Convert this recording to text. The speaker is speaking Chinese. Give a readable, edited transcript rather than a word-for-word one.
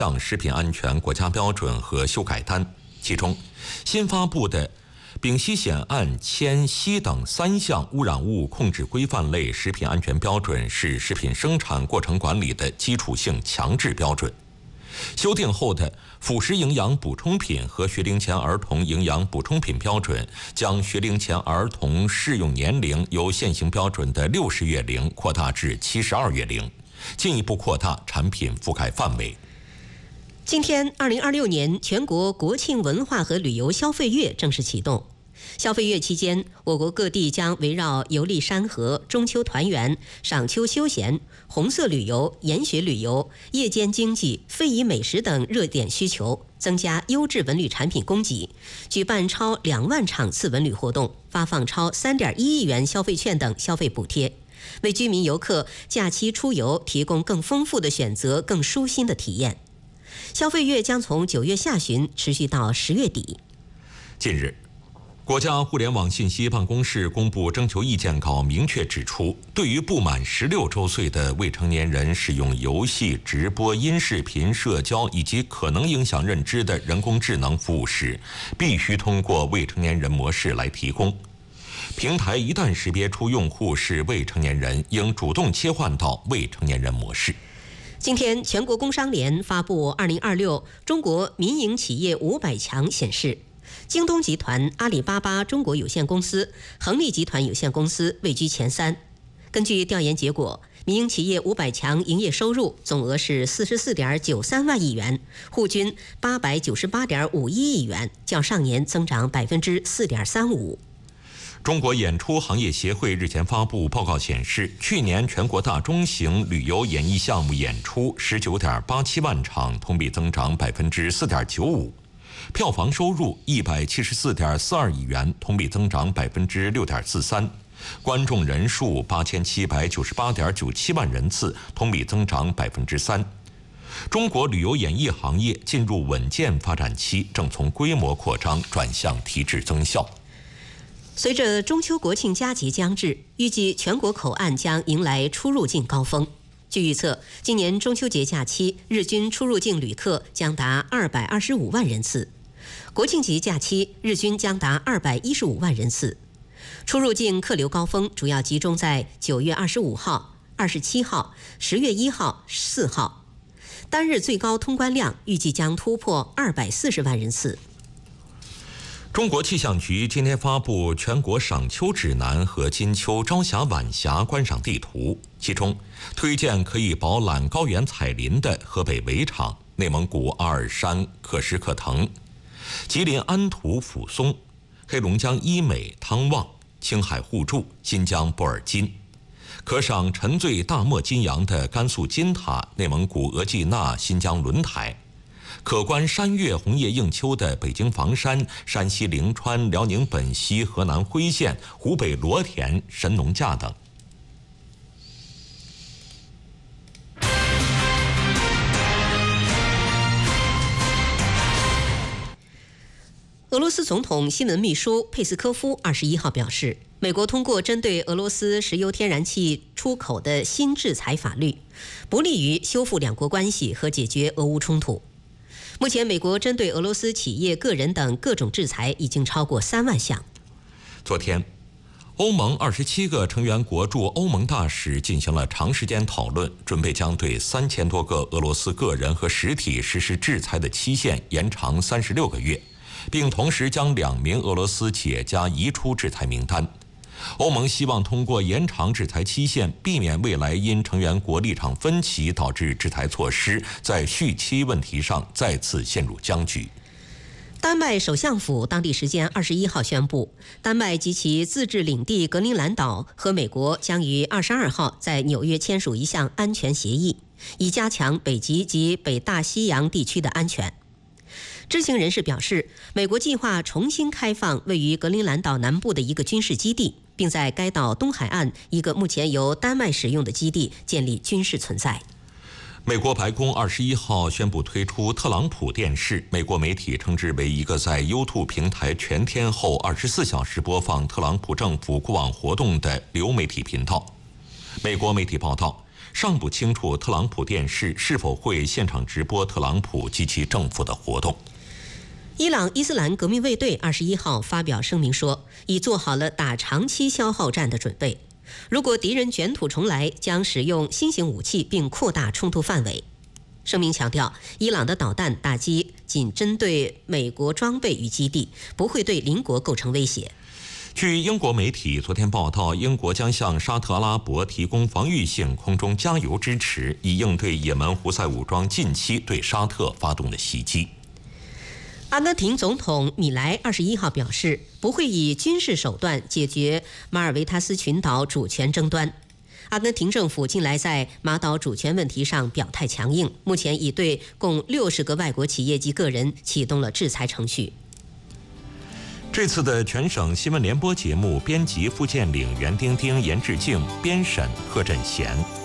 项食品安全国家标准和修改单，其中新发布的丙烯酰胺铅烯等3项污染物控制规范类食品安全标准是食品生产过程管理的基础性强制标准。修订后的辅食营养补充品和学龄前儿童营养补充品标准，将学龄前儿童适用年龄由现行标准的60月龄扩大至72月龄，进一步扩大产品覆盖范围。 今天，2026年全国国庆文化和旅游消费月正式启动。消费月期间，我国各地将围绕游历山河、中秋团圆、赏秋休闲、红色旅游、研学旅游、夜间经济、非遗美食等热点需求，增加优质文旅产品供给，举办超2万场次文旅活动，发放超3.1亿元消费券等消费补贴，为居民游客假期出游提供更丰富的选择、更舒心的体验。消费月将从9月下旬持续到10月底。 近日，国家互联网信息办公室公布征求意见稿，明确指出，对于不满16周岁的未成年人使用游戏、直播、音视频、社交以及可能影响认知的人工智能服务时，必须通过未成年人模式来提供。平台一旦识别出用户是未成年人，应主动切换到未成年人模式。 今天，全国工商联发布2026中国民营企业500强显示，京东集团、阿里巴巴中国有限公司、恒力集团有限公司位居前3。根据调研结果，民营企业500强营业收入总额是44.93万亿元，户均898.51亿元，较上年增长4.35%。 中国演出行业协会日前发布报告显示，去年全国大中型旅游演艺项目演出19.87万场，同比增长4.95%，票房收入174.42亿元，同比增长6.43%，观众人数8798.97万人次，同比增长3%。中国旅游演艺行业进入稳健发展期，正从规模扩张转向提质增效。 随着中秋国庆佳节将至，预计全国口岸将迎来出入境高峰。据预测，今年中秋节假期日均出入境旅客将达225万人次，国庆节假期日均将达215万人次。出入境客流高峰主要集中在9月25号、27号、10月1号、4号，单日最高通关量预计将突破240万人次。 中国气象局今天发布全国赏秋指南和金秋、朝霞、晚霞观赏地图，其中推荐可以饱览高原彩林的河北围场、内蒙古阿尔山克什克腾、吉林安图抚松、黑龙江伊美汤旺、青海互助、新疆布尔津；可赏沉醉大漠金阳的甘肃金塔、内蒙古额济纳、新疆轮台；可观山岳红叶映秋的北京房山、山西灵川、辽宁本溪、河南辉县、湖北罗田、神农架等。 俄罗斯总统新闻秘书佩斯科夫21号表示，美国通过针对俄罗斯石油天然气出口的新制裁法律，不利于修复两国关系和解决俄乌冲突。目前，美国针对俄罗斯企业、个人等各种制裁已经超过3万项。 昨天，欧盟27个成员国驻欧盟大使进行了长时间讨论，准备将对3000多个俄罗斯个人和实体实施制裁的期限延长36个月，并同时将2名俄罗斯企业家移出制裁名单。欧盟希望通过延长制裁期限，避免未来因成员国立场分歧导致制裁措施在续期问题上再次陷入僵局。 丹麦首相府当地时间21号宣布，丹麦及其自治领地格陵兰岛和美国将于22号在纽约签署一项安全协议，以加强北极及北大西洋地区的安全。知情人士表示，美国计划重新开放位于格陵兰岛南部的一个军事基地，并在该岛东海岸一个目前由丹麦使用的基地建立军事存在。 美国白宫21号宣布推出特朗普电视，美国媒体称之为一个在 YouTube 平台全天候24小时播放特朗普政府过往活动的流媒体频道。美国媒体报道， 尚不清楚特朗普电视是否会现场直播特朗普及其政府的活动。 伊朗伊斯兰革命卫队21号发表声明说，已做好了打长期消耗战的准备。如果敌人卷土重来，将使用新型武器并扩大冲突范围。声明强调，伊朗的导弹打击仅针对美国装备与基地，不会对邻国构成威胁。 据英国媒体昨天报道，英国将向沙特阿拉伯提供防御性空中加油支持，以应对也门胡塞武装近期对沙特发动的袭击。 阿根廷总统米莱21号表示，不会以军事手段解决马尔维塔斯群岛主权争端。阿根廷政府近来在马岛主权问题上表态强硬，目前已对共60个外国企业及个人启动了制裁程序。 这次的全省新闻联播节目，编辑付建岭、袁丁丁、严志静，编审贺振贤。